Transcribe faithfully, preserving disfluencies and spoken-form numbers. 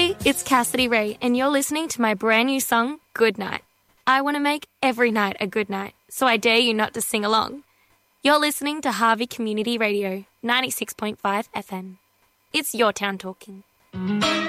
Hey, it's Cassidy Ray, and you're listening to my brand new song, Good Night. I want to make every night a good night, so I dare you not to sing along. You're listening to Harvey Community Radio, ninety-six point five F M. It's your town talking.